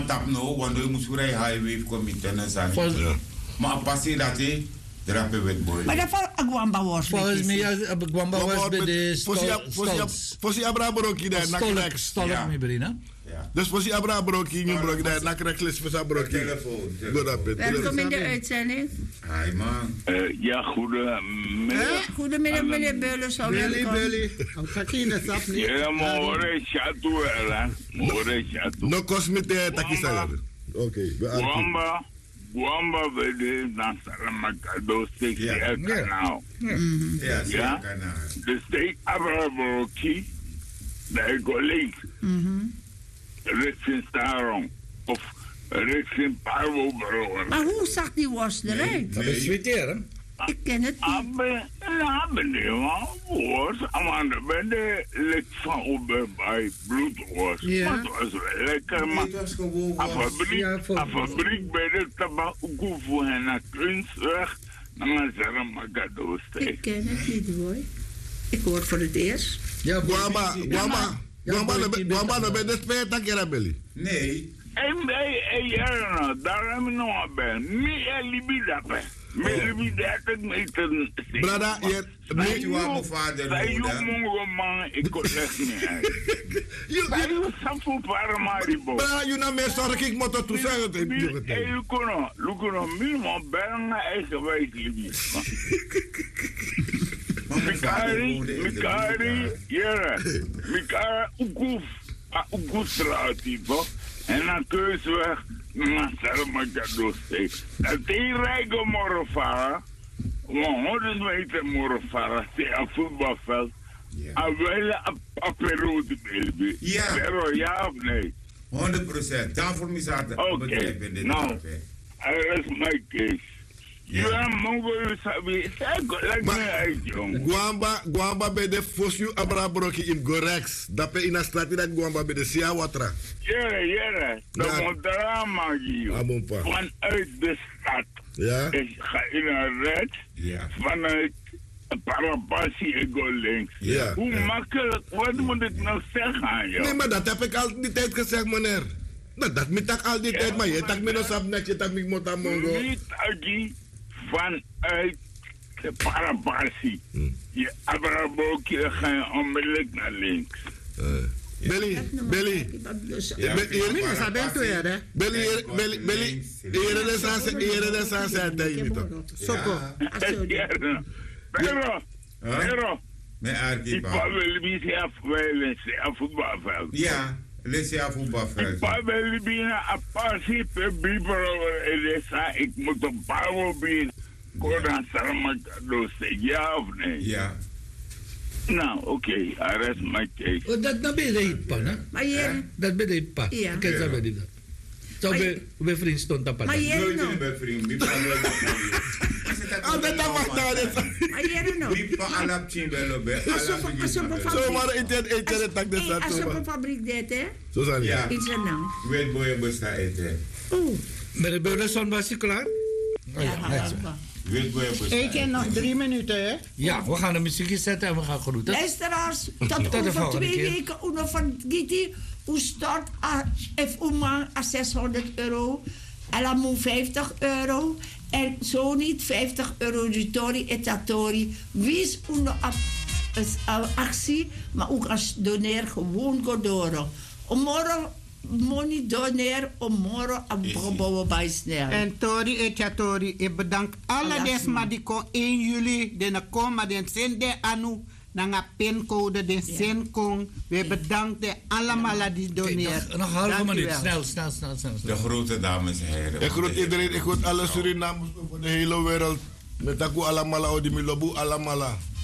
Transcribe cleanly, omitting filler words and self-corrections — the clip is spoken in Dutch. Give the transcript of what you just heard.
tap no, want we moest vrij highway committee en zo. Maar passie dat hij drapen wet boy. Maar dat van Agwamba was. Volgens mij Agwamba was bij de Fosi Abra Broki daar na krek. Stolk me berina. Dus Fosi Abra Broki nu brok daar na krek les Fosi Broki. Telefoon. Welkom in de uitzending. Hi man. Ja, Goedemiddag meneer Beulens. Billy. Ang kakina sap ni. Ja, more chatu era. More chatu. No cosmete takisa. Oké. Guamba vede dan Saramacado steek het kanaal. Ja. De steek Abrabroki. De collega. Richting Staron. Of richting Parwobro. Maar hoe zag die worst eruit? Dat is sweeteren. Ik ken het niet. Ben de lid van Uber bij bloedworst. Ja. Maar het was wel lekker, maar Het was gewoon een fabriek bij de tabak voor hen naar Kunstweg. Dan gaan ze er maar cadeaus Ik tegen. ken het niet hoor. Ik hoor het voor het eerst. Ja, Guamba no be de spet takera Billy. Nee. Ja, daar hebben we nog een bij. Niet libida bij. Met libida het meten. Brada, Weet je waar mijn vader Bij woonde? je mongo man, ik kon echt niet uit. Bij je sapu paramaribo. Brada, you na me zorg ik moet dat zeggen. Lukuno, minimum bijna eigenwijs libi. Mikari, ja. Mikari, Ukufstraat, type. En dan Keusweg, naar Sarmakadoste. Dat is rijke morofara. 100 meter morofara, een voetbalveld. En wel een periode, baby. Ja. Pero ja of nee? 100%. Daarvoor mis ik Oké, nou, dat is mijn case. Ja, mongo, sabi. Lijkt me uit, jong. Guamba bij de Fosu Abra Broki in Gorex. Dat pe in een straat dat Guamba bij de Sia Watra. Ja. Dat moet drama hier. Vanuit de stad. Ja. Ik ga in een red. Ja. Vanuit Parapassie en go links. Ja. Hoe makkelijk, wat moet ik nou zeggen aan jou? Nee, maar dat heb ik al die tijd gezegd, meneer. Dat moet ik al die tijd, maar je tak me nog op net, je tak me moet aan mongo. Niet agi vanuit de Parapassie. Je Abrabokje ga je onmiddellijk naar links. Billy. Minus abel tu era. Billy, hier de sans tegen me toch. Soko. Pero. Met Ik Arkipa. wil niet zeggen voetbalveld. Ja. Lesia voetbalveld. Ik wil niet een passie per bibero en ik moet een paar bieden. Koran Sarmakadoos, ja of nee? Ja. Nou, oké, arrest my case. Dat ben je niet pan, hè? Maar hier, Dat ben je pas. Ja. Ik ken dat bij die. Zo bij vriend stond dat pas. maar hier Nooit nog. in mijn vriend. Bipa Ah, dat mag daar. Maar hier nog. Bipa alap chimbelo be. Zo maar internet tak de stad. Als je op een fabriek deed, hè? Zo zijn Ja. Iets er nou. Weet boy besta eten. Oeh. Met de Beulensson was je klaar? Weet boy besta. Ik ken nog 3 minuten, hè? Ja, we gaan de muziek zetten en we gaan groeten. Luisteraars, tot de over volgende 2 keer. weken. Uno van Giti, u stort F-Uma a 600 euro. Alamu 50 euro. En zo niet 50 euro Ritori etatori. Wie is uno actie, maar ook als doneer gewoon godoro. Omoro money doneer, omoro abrobo bij snel. En Tori Etiatori, ik bedank alle desma die kon 1 juli, de komen, de zende anu, nanga pincode, de zin kon. We bedanken allemaal die doneert. Nog een halve minuut. Dankjewel. Snel. De grote dames en heren. Ik groet iedereen, ik groet alle Surinamers over de hele wereld. Met aku alamala odi milobu alamala.